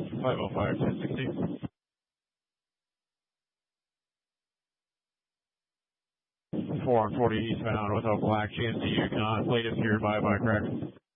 505, 1060. 4 on 40 eastbound with a black GMC Yukon, latest here by crack.